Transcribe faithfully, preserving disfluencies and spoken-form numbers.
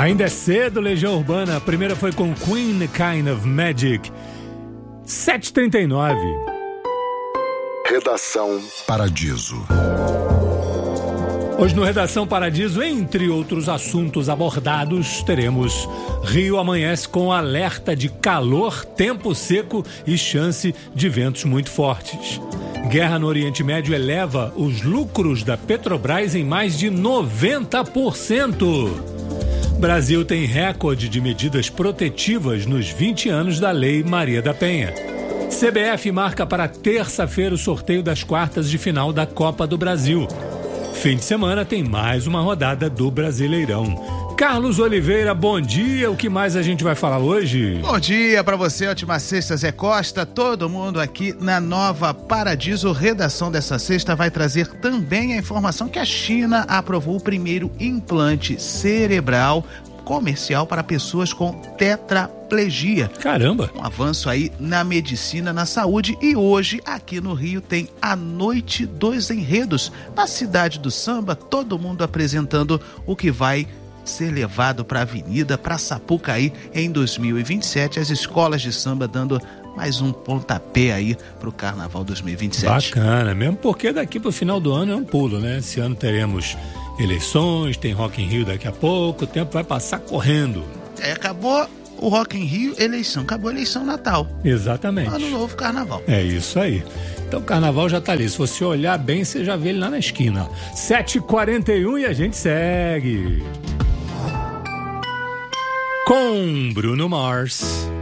Ainda é cedo, Legião Urbana. A primeira foi com Queen, Kind of Magic. sete e trinta e nove. Redação Paradiso. Hoje no Redação Paradiso, entre outros assuntos abordados, teremos Rio amanhece com alerta de calor, tempo seco e chance de ventos muito fortes. Guerra no Oriente Médio eleva os lucros da Petrobras em mais de noventa por cento. Brasil tem recorde de medidas protetivas nos vinte anos da Lei Maria da Penha. C B F marca para terça-feira o sorteio das quartas de final da Copa do Brasil. Fim de semana tem mais uma rodada do Brasileirão. Carlos Oliveira, bom dia. O que mais a gente vai falar hoje? Bom dia para você, ótima sexta, Zé Costa. Todo mundo aqui na Nova Paradiso. Redação dessa sexta vai trazer também a informação que a China aprovou o primeiro implante cerebral comercial para pessoas com tetraplegia. Caramba! Um avanço aí na medicina, na saúde. E hoje, aqui no Rio, tem a Noite dos Enredos. Na cidade do samba, todo mundo apresentando o que vai ser levado para a Avenida, para Sapucaí em dois mil e vinte e sete. As escolas de samba dando mais um pontapé aí para o Carnaval dois mil e vinte e sete. Bacana, mesmo porque daqui para o final do ano é um pulo, né? Esse ano teremos eleições, tem Rock in Rio daqui a pouco, o tempo vai passar correndo. É, acabou o Rock in Rio, eleição, acabou a eleição Natal. Exatamente. Ano novo, Carnaval. É isso aí. Então o Carnaval já tá ali, se você olhar bem, você já vê ele lá na esquina. sete e quarenta e um e a gente segue com Bruno Mars.